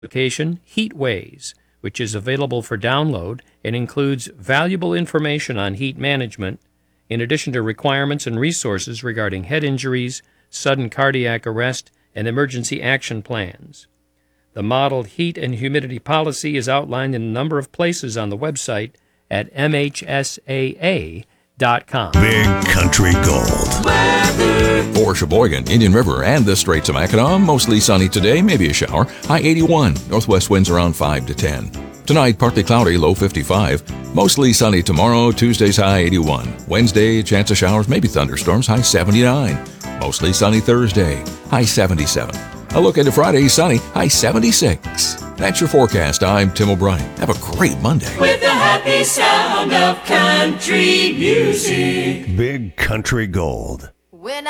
application HeatWays, which is available for download and includes valuable information on heat management, in addition to requirements and resources regarding head injuries, sudden cardiac arrest, and emergency action plans. The model heat and humidity policy is outlined in a number of places on the website at MHSAA.com. Big Country Gold. For Sheboygan, Indian River, and the Straits of Mackinac, mostly sunny today, maybe a shower. High 81. Northwest winds around 5 to 10. Tonight, partly cloudy, low 55. Mostly sunny tomorrow, Tuesday's high 81. Wednesday, chance of showers, maybe thunderstorms, high 79. Mostly sunny Thursday, high 77. A look into Friday, sunny, high 76. That's your forecast. I'm Tim O'Brien. Have a great Monday. With the happy sound of country music. Big Country Gold.